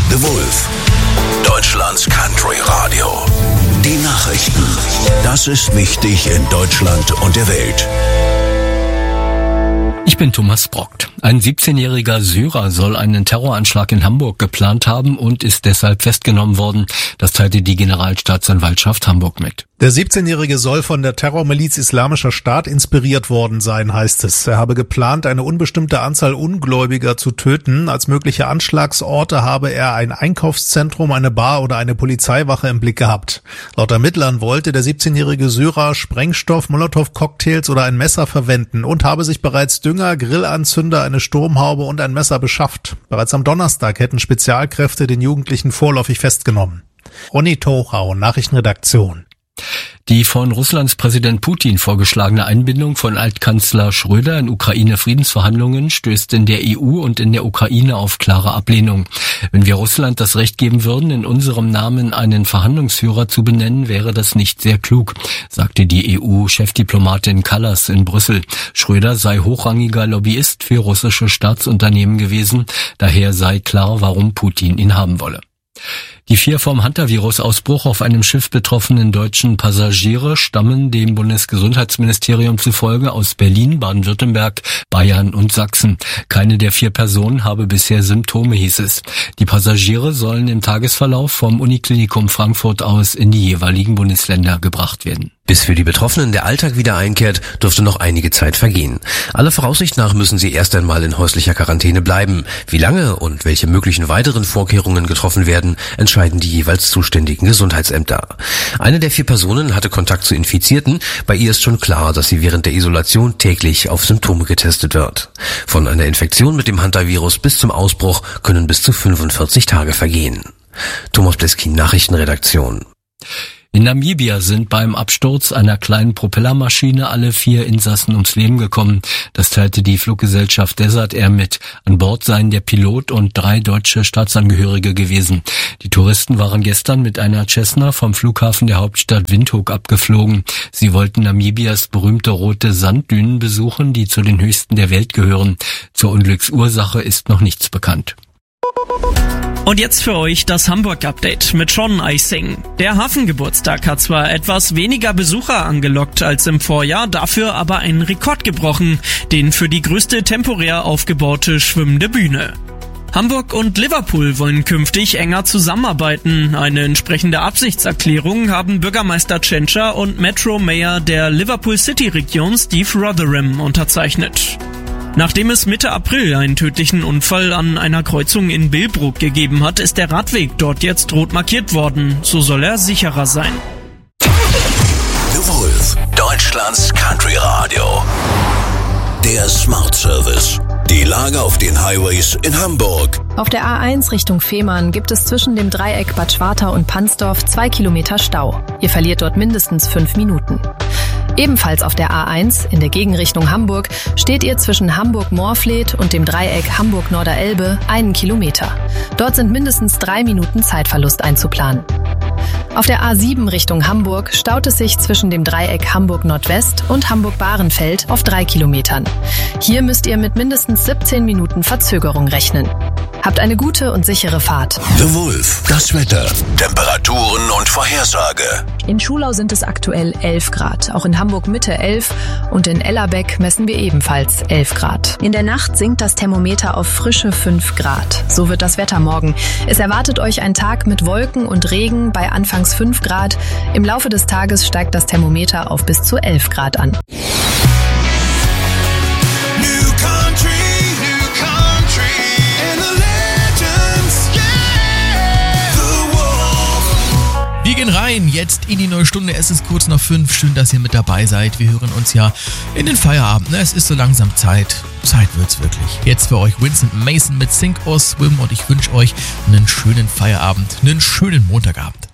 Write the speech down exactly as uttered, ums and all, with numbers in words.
The Wolf, Deutschlands Country Radio. Die Nachrichten. Das ist wichtig in Deutschland und der Welt. Ich bin Thomas Brockt. Ein siebzehnjähriger Syrer soll einen Terroranschlag in Hamburg geplant haben und ist deshalb festgenommen worden. Das teilte die Generalstaatsanwaltschaft Hamburg mit. Der siebzehnjährige soll von der Terrormiliz Islamischer Staat inspiriert worden sein, heißt es. Er habe geplant, eine unbestimmte Anzahl Ungläubiger zu töten. Als mögliche Anschlagsorte habe er ein Einkaufszentrum, eine Bar oder eine Polizeiwache im Blick gehabt. Laut Ermittlern wollte der siebzehnjährige Syrer Sprengstoff, Molotow-Cocktails oder ein Messer verwenden und habe sich bereits Dünger, Grillanzünder, eine Sturmhaube und ein Messer beschafft. Bereits am Donnerstag hätten Spezialkräfte den Jugendlichen vorläufig festgenommen. Ronny Thorau, Nachrichtenredaktion. Die von Russlands Präsident Putin vorgeschlagene Einbindung von Altkanzler Schröder in Ukraine-Friedensverhandlungen stößt in der E U und in der Ukraine auf klare Ablehnung. Wenn wir Russland das Recht geben würden, in unserem Namen einen Verhandlungsführer zu benennen, wäre das nicht sehr klug, sagte die E U-Chefdiplomatin Kallas in Brüssel. Schröder sei hochrangiger Lobbyist für russische Staatsunternehmen gewesen, daher sei klar, warum Putin ihn haben wolle. Die vier vom Hantavirus-Ausbruch auf einem Schiff betroffenen deutschen Passagiere stammen dem Bundesgesundheitsministerium zufolge aus Berlin, Baden-Württemberg, Bayern und Sachsen. Keine der vier Personen habe bisher Symptome, hieß es. Die Passagiere sollen im Tagesverlauf vom Uniklinikum Frankfurt aus in die jeweiligen Bundesländer gebracht werden. Bis für die Betroffenen der Alltag wieder einkehrt, dürfte noch einige Zeit vergehen. Aller Voraussicht nach müssen sie erst einmal in häuslicher Quarantäne bleiben. Wie lange und welche möglichen weiteren Vorkehrungen getroffen werden, entscheiden die jeweils zuständigen Gesundheitsämter. Eine der vier Personen hatte Kontakt zu Infizierten. Bei ihr ist schon klar, dass sie während der Isolation täglich auf Symptome getestet wird. Von einer Infektion mit dem Hantavirus bis zum Ausbruch können bis zu fünfundvierzig Tage vergehen. Thomas Bleskin, Nachrichtenredaktion. In Namibia sind beim Absturz einer kleinen Propellermaschine alle vier Insassen ums Leben gekommen. Das teilte die Fluggesellschaft Desert Air mit. An Bord seien der Pilot und drei deutsche Staatsangehörige gewesen. Die Touristen waren gestern mit einer Cessna vom Flughafen der Hauptstadt Windhoek abgeflogen. Sie wollten Namibias berühmte rote Sanddünen besuchen, die zu den höchsten der Welt gehören. Zur Unglücksursache ist noch nichts bekannt. Und jetzt für euch das Hamburg-Update mit Sean Eising. Der Hafengeburtstag hat zwar etwas weniger Besucher angelockt als im Vorjahr, dafür aber einen Rekord gebrochen, den für die größte temporär aufgebaute schwimmende Bühne. Hamburg und Liverpool wollen künftig enger zusammenarbeiten. Eine entsprechende Absichtserklärung haben Bürgermeister Tschentscher und Metro Mayor der Liverpool City-Region Steve Rotherham unterzeichnet. Nachdem es Mitte April einen tödlichen Unfall an einer Kreuzung in Billbrook gegeben hat, ist der Radweg dort jetzt rot markiert worden. So soll er sicherer sein. The Wolf, Deutschlands Country Radio. Der Smart Service. Die Lage auf den Highways in Hamburg. Auf der A eins Richtung Fehmarn gibt es zwischen dem Dreieck Bad Schwartau und Pansdorf zwei Kilometer Stau. Ihr verliert dort mindestens fünf Minuten. Ebenfalls auf der A eins in der Gegenrichtung Hamburg steht ihr zwischen Hamburg-Moorfleet und dem Dreieck Hamburg-Norderelbe einen Kilometer. Dort sind mindestens drei Minuten Zeitverlust einzuplanen. Auf der A sieben Richtung Hamburg staut es sich zwischen dem Dreieck Hamburg-Nordwest und Hamburg-Bahrenfeld auf drei Kilometern. Hier müsst ihr mit mindestens siebzehn Minuten Verzögerung rechnen. Habt eine gute und sichere Fahrt. The Wolf, das Wetter, Temperaturen und Vorhersage. In Schulau sind es aktuell elf Grad. Auch in Hamburg-Mitte elf und in Ellerbeck messen wir ebenfalls elf Grad. In der Nacht sinkt das Thermometer auf frische fünf Grad. So wird das Wetter morgen. Es erwartet euch ein Tag mit Wolken und Regen bei anfangs fünf Grad. Im Laufe des Tages steigt das Thermometer auf bis zu elf Grad an. Wir gehen rein, jetzt in die neue Stunde. Es ist kurz nach fünf. Schön, dass ihr mit dabei seid. Wir hören uns ja in den Feierabend. Es ist so langsam Zeit. Zeit wird's wirklich. Jetzt für euch Vincent Mason mit Sink or Swim und ich wünsche euch einen schönen Feierabend, einen schönen Montagabend.